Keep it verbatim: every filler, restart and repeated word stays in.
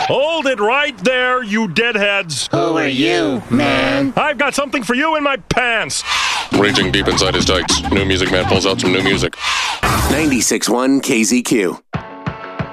Hold it right there, you deadheads. Who are you, man? I've got something for you in my pants. Raging deep inside his dikes, New Music Man pulls out some new music. ninety-six point one K Z Q.